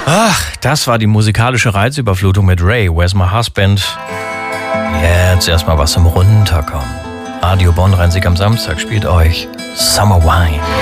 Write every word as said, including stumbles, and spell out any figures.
Ach, das war die musikalische Reizüberflutung mit Ray, Where's My Husband? Jetzt erstmal was zum Runterkommen. Radio Bonn Rhein-Sieg am Samstag spielt euch Summer Wine.